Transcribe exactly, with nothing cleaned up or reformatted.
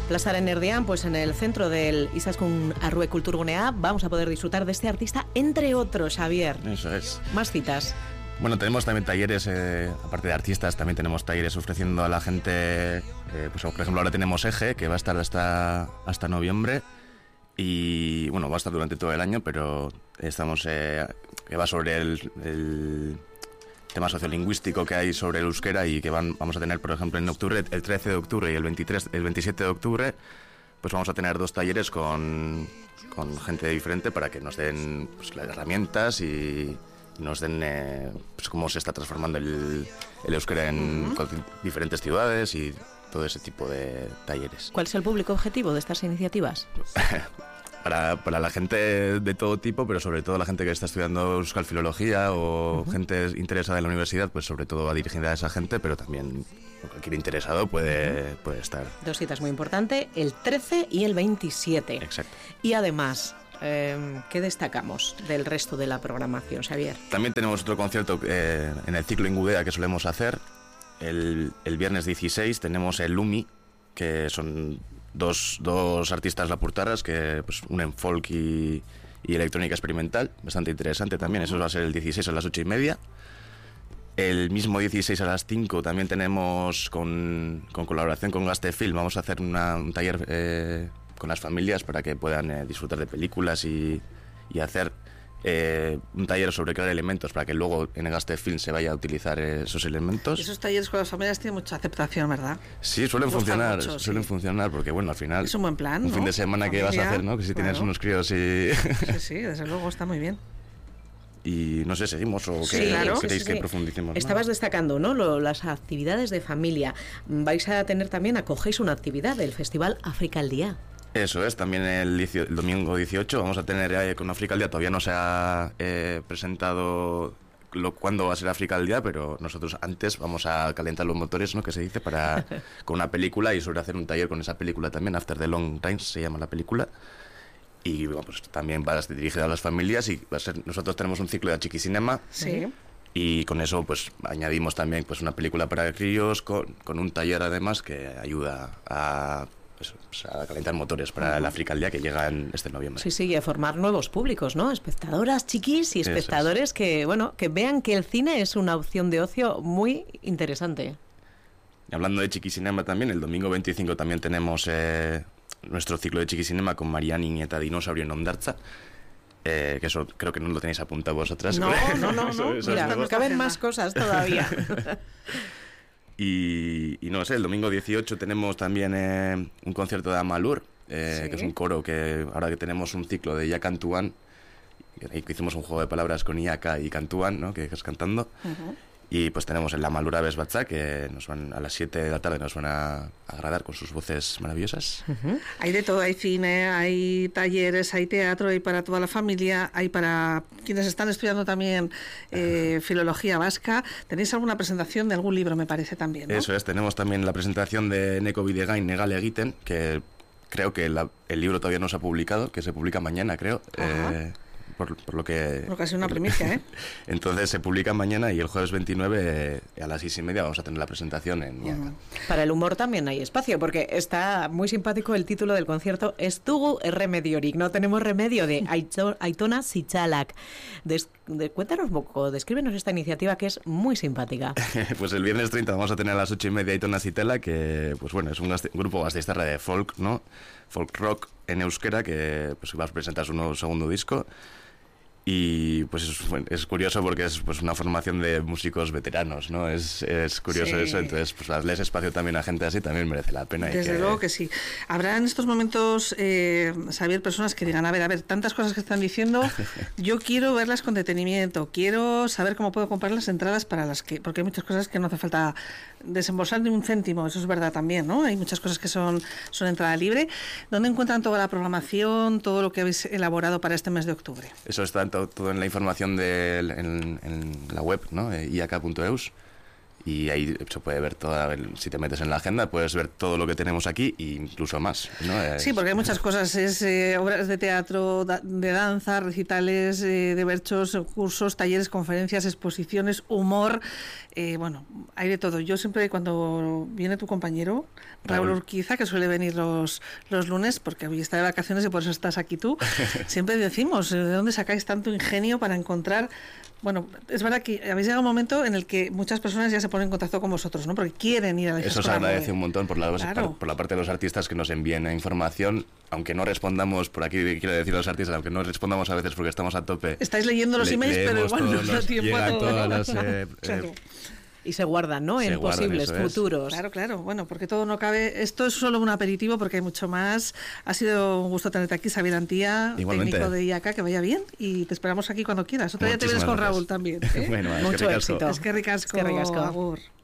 Plaza Nerdian, pues en el centro del Izaskun Arrue Kulturgunea, vamos a poder disfrutar de este artista, entre otros, Javier. Eso es. Más citas. Bueno, tenemos también talleres, eh, aparte de artistas, también tenemos talleres ofreciendo a la gente, eh, pues por ejemplo ahora tenemos Eje, que va a estar hasta, hasta noviembre, y bueno, va a estar durante todo el año, pero estamos, eh, que va sobre el, el tema sociolingüístico que hay sobre el euskera, y que van, vamos a tener, por ejemplo, en octubre, el trece de octubre y el veintitrés, el veintisiete de octubre, pues vamos a tener dos talleres con, con gente diferente para que nos den pues, las herramientas y nos den eh, pues cómo se está transformando el, el euskera en uh-huh. diferentes ciudades y todo ese tipo de talleres. ¿Cuál es el público objetivo de estas iniciativas? para, para la gente de todo tipo, pero sobre todo la gente que está estudiando euskal filología o uh-huh. gente interesada en la universidad, pues sobre todo va dirigida a esa gente, pero también cualquier interesado puede, uh-huh. puede estar. Dos citas muy importantes, el trece y el veintisiete. Exacto. Y además, Eh, ¿qué destacamos del resto de la programación, Xavier? También tenemos otro concierto eh, en el ciclo Ingudea que solemos hacer. El, el viernes dieciséis tenemos el Lumi, que son dos, dos artistas lapurtaras que pues, unen folk y, y electrónica experimental, bastante interesante también. Eso va a ser el dieciséis a las ocho y media. El mismo dieciséis a las cinco también tenemos, con, con colaboración con Gastefilm, vamos a hacer una, un taller eh, con las familias para que puedan eh, disfrutar de películas y, y hacer eh, un taller sobre crear elementos para que luego en el Gastefilm se vaya a utilizar eh, esos elementos. Esos talleres con las familias tienen mucha aceptación, ¿verdad? Sí, suelen funcionar, mucho, suelen sí. funcionar porque bueno, al final es un buen plan, un ¿no? fin de semana familia, que vas a hacer, ¿no? Que si claro. tienes unos críos y sí, sí, desde luego está muy bien. Y no sé, ¿seguimos o sí, qué, claro, queréis sí, sí. que profundicemos? Estabas ¿no? destacando, ¿no? Lo, las actividades de familia. Vais a tener también, acogéis una actividad del Festival África al Día. Eso es, también el, el domingo dieciocho vamos a tener eh, con África al Día, todavía no se ha eh, presentado lo, cuándo va a ser África al Día, pero nosotros antes vamos a calentar los motores, ¿no? Que se dice, para con una película y sobre hacer un taller con esa película también, After the Long Times se llama la película. Y bueno, pues también va a estar dirigida a las familias y va a ser, nosotros tenemos un ciclo de Chiqui Cinema. Sí. Y con eso pues añadimos también pues una película para críos con, con un taller además que ayuda a, pues, a calentar motores para uh-huh. el África al Día que llega en este noviembre. Sí, sí, y a formar nuevos públicos, ¿no? Espectadoras chiquis y espectadores es. que, bueno, que vean que el cine es una opción de ocio muy interesante. Y hablando de Chiqui Cinema también, el domingo veinticinco también tenemos eh, nuestro ciclo de Chiqui Cinema con Mariani Nieta Dinosaurio en Ondartza. Eh, que eso creo que no lo tenéis apuntado vosotras. No, no, no, no. Eso, Mira, nos caben más cosas todavía. y, y no sé, el domingo dieciocho tenemos también eh, un concierto de Amalur, eh, ¿sí? que es un coro que ahora que tenemos un ciclo de Ya Cantuan, que hicimos un juego de palabras con Iaka y Cantuan, ¿no? que es cantando. Uh-huh. Y pues tenemos el Amalur Aves Batzak, que nos van a las siete de la tarde nos van a agradar con sus voces maravillosas. Uh-huh. Hay de todo, hay cine, hay talleres, hay teatro, hay para toda la familia, hay para quienes están estudiando también eh, uh-huh. filología vasca. ¿Tenéis alguna presentación de algún libro, me parece también, ¿no? Eso es, tenemos también la presentación de Neko Bidegain, Negale Egiten, que creo que la, el libro todavía no se ha publicado, que se publica mañana, creo. Uh-huh. eh, Por, por lo que... Por casi una primicia, ¿eh? Entonces se publica mañana y el jueves veintinueve eh, a las seis y media vamos a tener la presentación en Iaka. Uh-huh. Para el humor también hay espacio, porque está muy simpático el título del concierto, Estugu Remediorik, no tenemos remedio, de Aitona Sichalak. Des, de, cuéntanos un poco, descríbenos esta iniciativa que es muy simpática. Pues el viernes treinta vamos a tener a las ocho y media Aitona Sichalak, que pues bueno, es un, gaste, un grupo gasteiztarra de folk, ¿no? Folk rock en euskera, que pues va a presentar su nuevo segundo disco. Y pues es, es curioso porque es pues una formación de músicos veteranos, ¿no? Es, es curioso sí. eso, entonces pues darles espacio también a gente así también merece la pena. Desde y que... luego que sí. Habrá en estos momentos, eh, Xavier, personas que digan, a ver, a ver, tantas cosas que están diciendo, yo quiero verlas con detenimiento, quiero saber cómo puedo comprar las entradas para las que, porque hay muchas cosas que no hace falta desembolsar ni un céntimo, eso es verdad también, ¿no? Hay muchas cosas que son, son entrada libre. ¿Dónde encuentran toda la programación, todo lo que habéis elaborado para este mes de octubre? Eso está todo, todo en la información de en, en la web, ¿no? iaka punto eus, y ahí se puede ver toda, si te metes en la agenda puedes ver todo lo que tenemos aquí e incluso más, ¿no? Es... Sí, porque hay muchas cosas, es eh, obras de teatro, da, de danza, recitales, eh, de berchos, cursos, talleres, conferencias, exposiciones, humor, eh, bueno, hay de todo. Yo siempre cuando viene tu compañero, Raúl, Raúl Urquiza, que suele venir los, los lunes, porque hoy está de vacaciones y por eso estás aquí tú, siempre decimos, ¿de dónde sacáis tanto ingenio para encontrar? Bueno, es verdad que habéis llegado a un momento en el que muchas personas ya se ponen en contacto con vosotros, ¿no? Porque quieren ir a la Eso se agradece un montón por la, claro. por la parte de los artistas que nos envíen la información, aunque no respondamos, por aquí quiero decir a los artistas, aunque no respondamos a veces porque estamos a tope. Estáis leyendo los le, emails, pero igual no da tiempo a todo. Todas las, eh, claro. eh, Y se guardan, ¿no? Se en guardan, posibles futuros. Claro, claro. Bueno, porque todo no cabe. Esto es solo un aperitivo porque hay mucho más. Ha sido un gusto tenerte aquí, Xavier Antía, Igualmente. técnico de I A C A, que vaya bien y te esperamos aquí cuando quieras. Otro día te vienes con Raúl también. ¿eh? Bueno, mucho éxito. Es que ricasco. Es que ricasco. Agur.